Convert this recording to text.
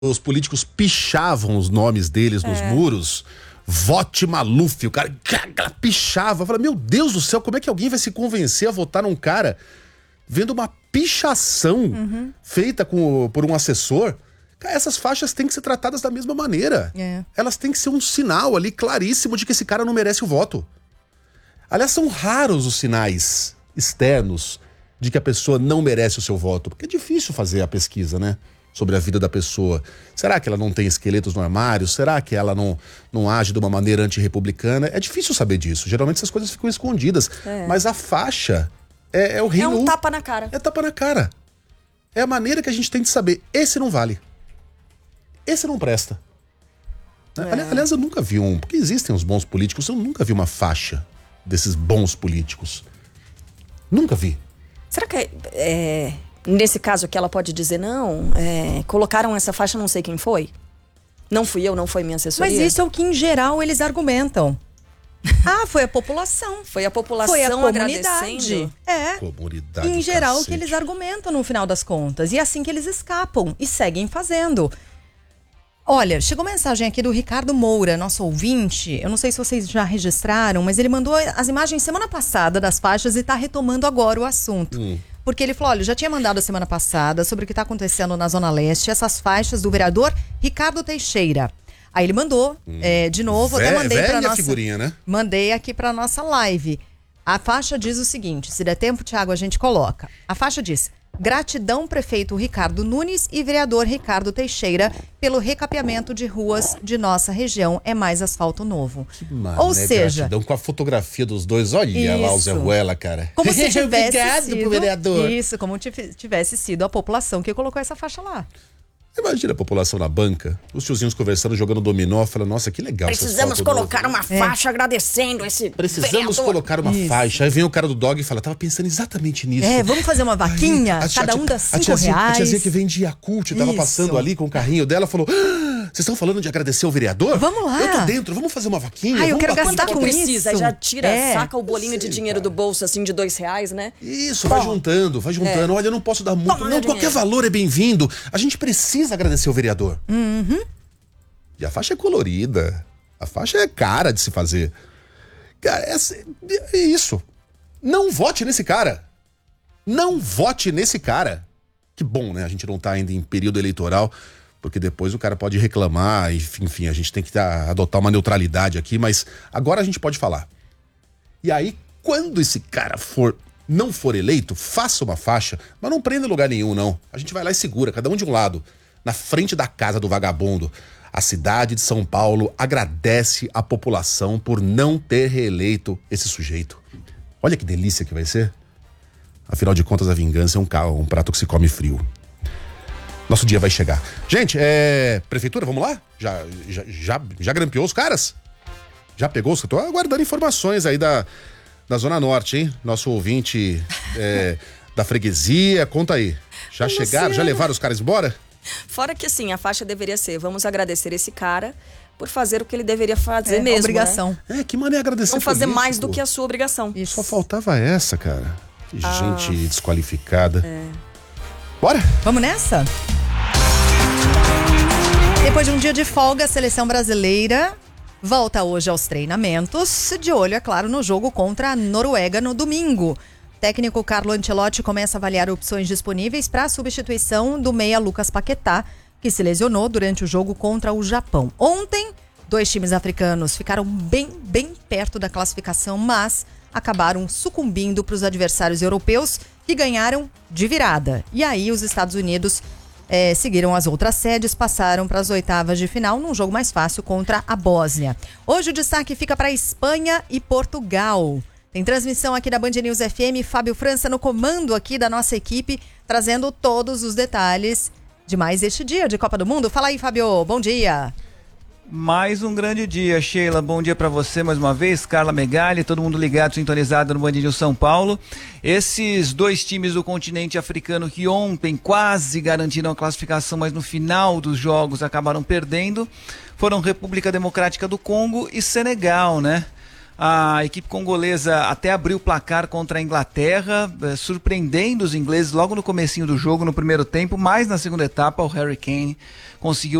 os políticos pichavam os nomes deles nos muros, vote Maluf, o cara pichava. Eu falei, meu Deus do céu, como é que alguém vai se convencer a votar num cara vendo uma pichação feita por um assessor? Cara, essas faixas têm que ser tratadas da mesma maneira. Elas têm que ser um sinal ali claríssimo de que esse cara não merece o voto. Aliás, são raros os sinais externos de que a pessoa não merece o seu voto, porque é difícil fazer a pesquisa, né? Sobre a vida da pessoa. Será que ela não tem esqueletos no armário? Será que ela não age de uma maneira antirrepublicana? É difícil saber disso. Geralmente essas coisas ficam escondidas. Mas a faixa é o rei. É um tapa na cara. É tapa na cara. É a maneira que a gente tem de saber. Esse não vale. Esse não presta. Aliás, eu nunca vi porque existem os bons políticos, eu nunca vi uma faixa desses bons políticos. Nunca vi. Será que nesse caso aqui ela pode dizer, não, colocaram essa faixa, não sei quem foi? Não fui eu, não foi minha assessoria? Mas isso é o que em geral eles argumentam. Foi a população. Foi a população, foi a agradecendo. Comunidade. Comunidade, em geral, cacete. o que eles argumentam no final das contas. E é assim que eles escapam e seguem fazendo. Olha, chegou mensagem aqui do Ricardo Moura, nosso ouvinte. Eu não sei se vocês já registraram, mas ele mandou as imagens semana passada das faixas e tá retomando agora o assunto. Porque ele falou, olha, eu já tinha mandado a semana passada sobre o que está acontecendo na Zona Leste, essas faixas do vereador Ricardo Teixeira. Aí ele mandou de novo, até mandei para nossa figurinha, né? Mandei aqui para nossa live. A faixa diz o seguinte, se der tempo, Thiago, a gente coloca. A faixa diz: gratidão, prefeito Ricardo Nunes e vereador Ricardo Teixeira pelo recapeamento de ruas de nossa região. É mais asfalto novo. Ou seja, gratidão com a fotografia dos dois. Olha lá o Zé Ruela, cara. Como se tivesse Obrigado sido, pro vereador. Isso, como tivesse sido a população que colocou essa faixa lá. Imagina a população na banca, os tiozinhos conversando, jogando dominó, falando, nossa, que legal. Precisamos colocar uma faixa agradecendo esse Precisamos vereador. colocar uma faixa. Aí vem o cara do dog e fala, tava pensando exatamente nisso. Vamos fazer uma vaquinha, cada um dá R$5. A tiazinha que vende Yakult, tava passando ali com o carrinho dela, falou, vocês estão falando de agradecer o vereador? Vamos lá. Eu tô dentro, vamos fazer uma vaquinha. Eu quero gastar que com precisa, isso. já tira, saca o bolinho de dinheiro do bolso, assim, de R$2, né? Isso, vai juntando. Olha, eu não posso dar muito. Não, qualquer valor é bem-vindo. A gente precisa agradecer o vereador. E a faixa é colorida. A faixa é cara de se fazer. Cara, é isso. Não vote nesse cara. Não vote nesse cara. Que bom, né? A gente não tá ainda em período eleitoral, porque depois o cara pode reclamar, enfim, a gente tem que adotar uma neutralidade aqui, mas agora a gente pode falar. E aí, quando esse cara não for eleito, faça uma faixa, mas não prenda em lugar nenhum, não. A gente vai lá e segura, cada um de um lado, na frente da casa do vagabundo. A cidade de São Paulo agradece a população por não ter reeleito esse sujeito. Olha que delícia que vai ser. Afinal de contas, a vingança é um prato que se come frio. Nosso dia vai chegar. Gente, prefeitura, vamos lá? Já grampeou os caras? Já pegou? Tô aguardando informações aí da Zona Norte, hein? Nosso ouvinte da freguesia, conta aí. Já chegaram? Já levaram os caras embora? Fora que, assim, a faixa deveria ser, vamos agradecer esse cara por fazer o que ele deveria fazer mesmo, obrigação. Né? Que maneira agradecer. Não fazer mais do que a sua obrigação. Isso. Só faltava essa, cara. Que gente desqualificada. Bora? Vamos nessa? Depois de um dia de folga, a seleção brasileira volta hoje aos treinamentos, de olho, é claro, no jogo contra a Noruega no domingo. O técnico Carlo Ancelotti começa a avaliar opções disponíveis para a substituição do meia Lucas Paquetá, que se lesionou durante o jogo contra o Japão. Ontem, 2 times africanos ficaram bem perto da classificação, mas acabaram sucumbindo para os adversários europeus, que ganharam de virada. E aí os Estados Unidos seguiram as outras sedes, passaram para as oitavas de final num jogo mais fácil contra a Bósnia. Hoje o destaque fica para Espanha e Portugal. Tem transmissão aqui da Band News FM, Fábio França no comando aqui da nossa equipe, trazendo todos os detalhes de mais este dia de Copa do Mundo. Fala aí, Fábio, bom dia. Mais um grande dia, Sheila. Bom dia para você mais uma vez, Carla Megali, todo mundo ligado, sintonizado no Band News São Paulo. Esses 2 times do continente africano que ontem quase garantiram a classificação, mas no final dos jogos acabaram perdendo, foram República Democrática do Congo e Senegal, né? A equipe congolesa até abriu o placar contra a Inglaterra, surpreendendo os ingleses logo no comecinho do jogo, no primeiro tempo, mas na segunda etapa o Harry Kane conseguiu